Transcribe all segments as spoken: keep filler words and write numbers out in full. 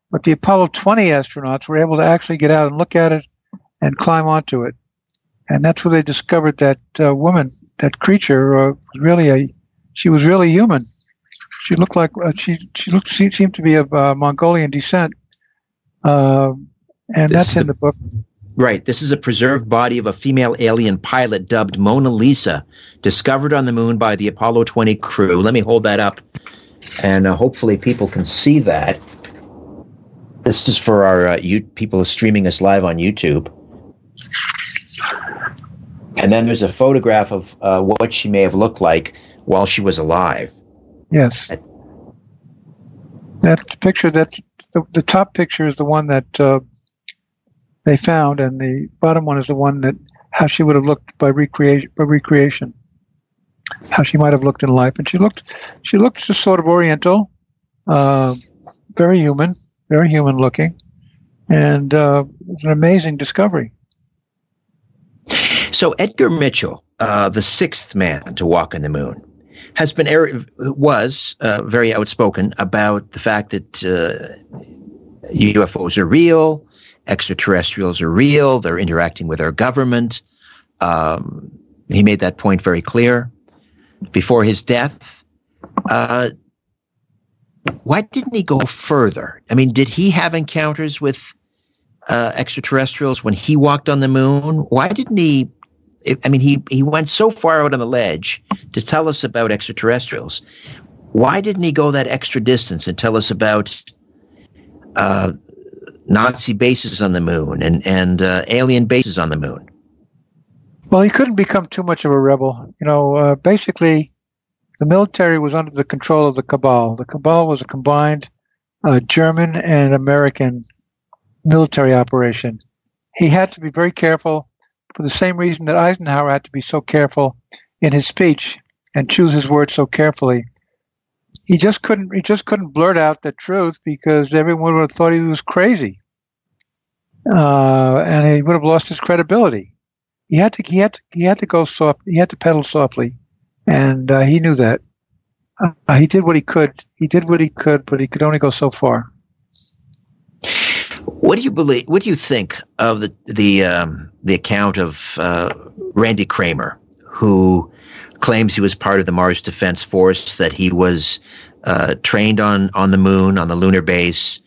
But the Apollo twenty astronauts were able to actually get out and look at it and climb onto it. And that's where they discovered that uh, woman, that creature, uh, was really a, she was really human. She looked like, uh, she she looked, she seemed to be of uh, Mongolian descent. Uh, and This that's is in the- the book. Right. This is a preserved body of a female alien pilot dubbed Mona Lisa, discovered on the moon by the Apollo twenty crew. Let me hold that up, and uh, hopefully people can see that. This is for our uh, you, people streaming us live on YouTube. And then there's a photograph of uh, what she may have looked like while she was alive. Yes. That picture, that the, the top picture is the one that uh, they found, and the bottom one is the one that how she would have looked by recreation. By recreation, how she might have looked in life, and she looked, she looked just sort of Oriental, uh, very human, very human looking, and uh, it was an amazing discovery. So Edgar Mitchell, uh, the sixth man to walk on the moon, has been was uh, very outspoken about the fact that uh, U F Os are real, extraterrestrials are real, they're interacting with our government. Um, he made that point very clear before his death. Uh, why didn't he go further? I mean, did he have encounters with uh, extraterrestrials when he walked on the moon? Why didn't he? I mean, he, he went so far out on the ledge to tell us about extraterrestrials. Why didn't he go that extra distance and tell us about uh, Nazi bases on the moon and, and uh, alien bases on the moon? Well, he couldn't become too much of a rebel. You know, uh, basically, the military was under the control of the Cabal. The Cabal was a combined uh, German and American military operation. He had to be very careful, for the same reason that Eisenhower had to be so careful in his speech and choose his words so carefully. He just couldn't. He just couldn't blurt out the truth because everyone would have thought he was crazy, uh, and he would have lost his credibility. He had to. He had to. He had to go soft. He had to pedal softly, and uh, he knew that. Uh, he did what he could. He did what he could, but he could only go so far. What do you believe? What do you think of the the um, the account of uh, Randy Kramer, who claims he was part of the Mars Defense Force, that he was uh, trained on on the moon, on the lunar base?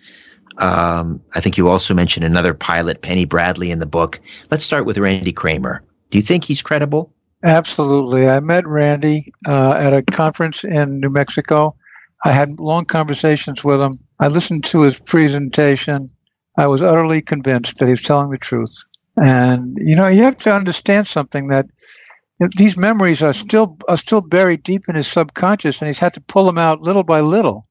Um, I think you also mentioned another pilot, Penny Bradley, in the book. Let's start with Randy Kramer. Do you think he's credible? Absolutely. I met Randy uh, at a conference in New Mexico. I had long conversations with him. I listened to his presentation. I was utterly convinced that he was telling the truth. And, you know, you have to understand something, that these memories are still are still buried deep in his subconscious, and he's had to pull them out little by little.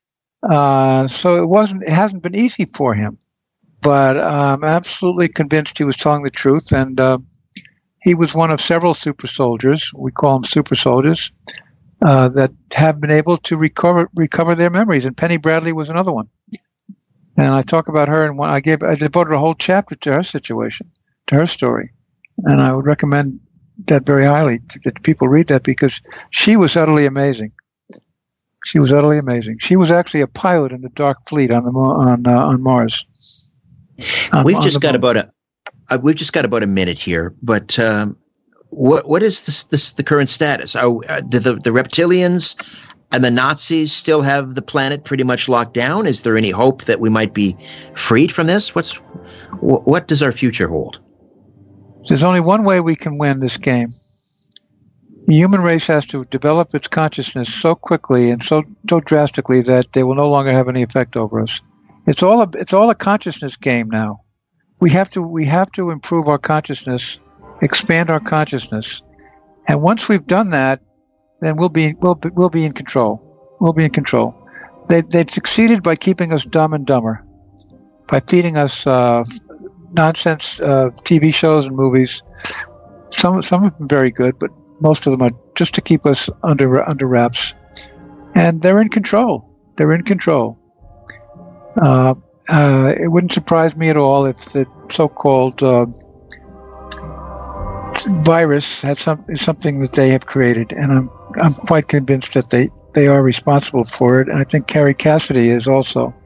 Uh, so it wasn't it hasn't been easy for him. But I'm absolutely convinced he was telling the truth. And uh, he was one of several super soldiers, we call them super soldiers, uh, that have been able to recover recover their memories. And Penny Bradley was another one. And I talk about her, and when I gave, I devoted a whole chapter to her situation, to her story, and I would recommend that very highly that people read that, because she was utterly amazing. She was utterly amazing. She was actually a pilot in the Dark Fleet on the on uh, on Mars. Um, we've on just got moon. about a uh, we've just got about a minute here, but um, what what is this this the current status? Oh, uh, do the the reptilians and the Nazis still have the planet pretty much locked down? Is there any hope that we might be freed from this? What's wh- what does our future hold? There's only one way we can win this game. The human race has to develop its consciousness so quickly and so so drastically that they will no longer have any effect over us. It's all a it's all a consciousness game now. We have to we have to improve our consciousness, expand our consciousness, and once we've done that, then we'll be we'll be, we'll be in control. We'll be in control. They they've succeeded by keeping us dumb and dumber, by feeding us uh, nonsense uh, T V shows and movies. Some some have been very good, but most of them are just to keep us under under wraps. And they're in control. They're in control. Uh, uh, it wouldn't surprise me at all if the so-called uh, virus had some is something that they have created, and I'm I'm quite convinced that they, they are responsible for it. And I think Carrie Cassidy is also.